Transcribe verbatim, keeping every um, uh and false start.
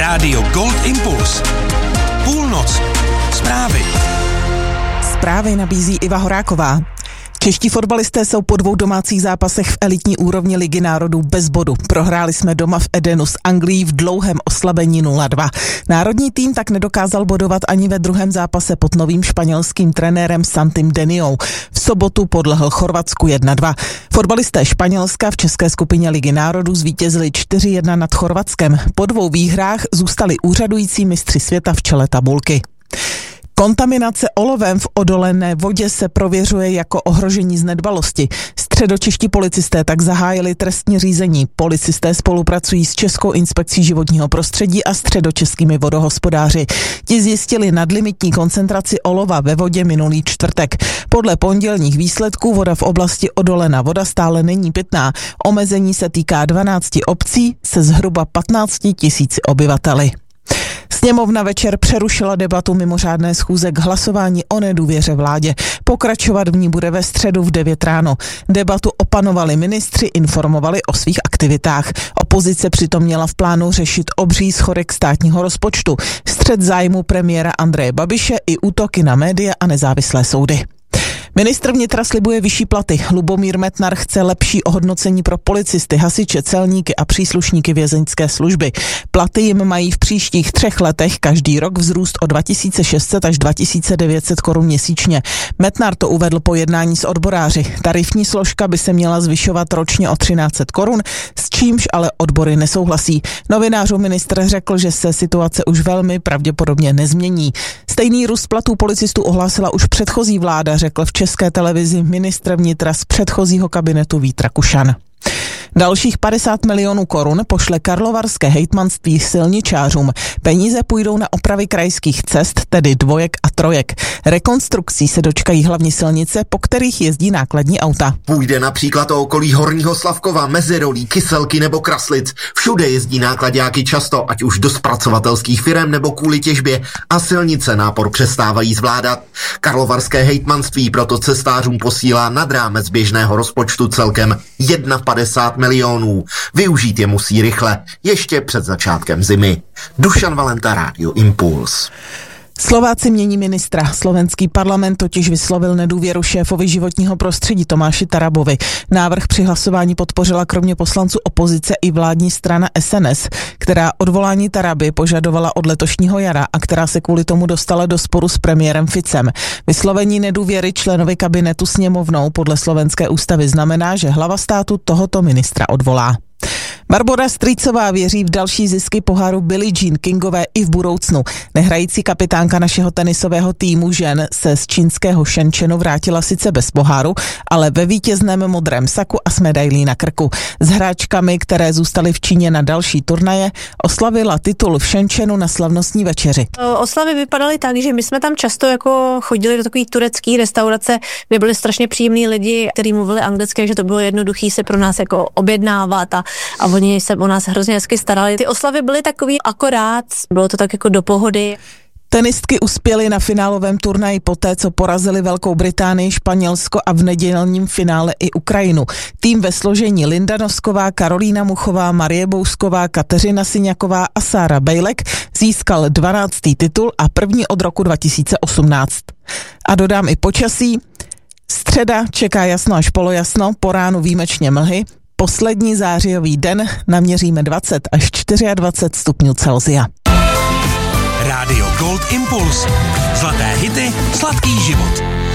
Rádio Gold Impuls. Půlnoc. Zprávy. Zprávy nabízí Iva Horáková. Čeští fotbalisté jsou po dvou domácích zápasech v elitní úrovni Ligy národů bez bodu. Prohráli jsme doma v Edenu s Anglií v dlouhém oslabení nula dva. Národní tým tak nedokázal bodovat ani ve druhém zápase pod novým španělským trenérem Santim Deniou. V sobotu podlehl Chorvatsku jedna dva. Fotbalisté Španělska v české skupině Ligy národů zvítězili čtyři jedna nad Chorvatskem. Po dvou výhrách zůstali úřadující mistři světa v čele tabulky. Kontaminace olovem v odolené vodě se prověřuje jako ohrožení z nedbalosti. Středočeští policisté tak zahájili trestní řízení. Policisté spolupracují s Českou inspekcí životního prostředí a středočeskými vodohospodáři. Ti zjistili nadlimitní koncentraci olova ve vodě minulý čtvrtek. Podle pondělních výsledků voda v oblasti Odolena voda stále není pitná. Omezení se týká dvanácti obcí se zhruba patnácti tisíci obyvateli. Sněmovna večer přerušila debatu mimořádné schůze k hlasování o nedůvěře vládě. Pokračovat v ní bude ve středu v devět ráno. Debatu opanovali ministři, informovali o svých aktivitách. Opozice přitom měla v plánu řešit obří schodek státního rozpočtu, střet zájmu premiéra Andreje Babiše i útoky na média a nezávislé soudy. Ministr vnitra slibuje vyšší platy. Lubomír Metnar chce lepší ohodnocení pro policisty, hasiče, celníky a příslušníky vězeňské služby. Platy jim mají v příštích třech letech každý rok vzrůst o dva tisíce šest set až dva tisíce devět set korun měsíčně. Metnar to uvedl po jednání s odboráři. Tarifní složka by se měla zvyšovat ročně o třináct set korun, s čímž ale odbory nesouhlasí. Novinářům ministr řekl, že se situace už velmi pravděpodobně nezmění. Stejný růst platů policistů ohlásila už předchozí vláda, řekl v České televizi ministr vnitra z předchozího kabinetu Vít Rakušan. Dalších padesát milionů korun pošle karlovarské hejtmanství silničářům. Peníze půjdou na opravy krajských cest, tedy dvojek a trojek. Rekonstrukcí se dočkají hlavní silnice, po kterých jezdí nákladní auta. Půjde například o okolí Horního Slavkova, Mezirolí, Kyselky nebo Kraslic. Všude jezdí náklaďáky často, ať už do zpracovatelských firem nebo kvůli těžbě, a silnice nápor přestávají zvládat. Karlovarské hejtmanství proto cestářům posílá nad rámec běžného rozpočtu celkem padesát jedna milionů. Využít je musí rychle, ještě před začátkem zimy. Dušan Valenta, Rádio Impuls. Slováci mění ministra. Slovenský parlament totiž vyslovil nedůvěru šéfovi životního prostředí Tomáši Tarabovi. Návrh při hlasování podpořila kromě poslanců opozice i vládní strana S N S, která odvolání Taraby požadovala od letošního jara a která se kvůli tomu dostala do sporu s premiérem Ficem. Vyslovení nedůvěry členovi kabinetu sněmovnou podle slovenské ústavy znamená, že hlava státu tohoto ministra odvolá. Barbora Strýcová věří v další zisky poháru Billie Jean Kingové i v budoucnu. Nehrající kapitánka našeho tenisového týmu žen se z čínského Shenzhenu vrátila sice bez poháru, ale ve vítězném modrém saku a s medailí na krku. S hráčkami, které zůstaly v Číně na další turnaje, oslavila titul v Shenzhenu na slavnostní večeři. Oslavy vypadaly tak, že my jsme tam často jako chodili do takových tureckých restaurace, kde byli strašně příjemní lidi, kteří mluvili anglicky, že to bylo jednoduché se pro nás jako objednávat a, a oni se o nás hrozně hezky starali. Ty oslavy byly takový akorát, bylo to tak jako do pohody. Tenistky uspěly na finálovém turnaji poté, co porazili Velkou Británii, Španělsko a v nedělním finále i Ukrajinu. Tým ve složení Linda Nosková, Karolína Muchová, Marie Bousková, Kateřina Syňaková a Sára Bejlek získal dvanáctý titul a první od roku dva tisíce osmnáct. A dodám i počasí. Středa čeká jasno až polojasno, po ránu výjimečně mlhy. Poslední zářijový den naměříme dvacet až dvacet čtyři stupňů Celsia. Rádio Gold Impuls. Zlaté hity, sladký život.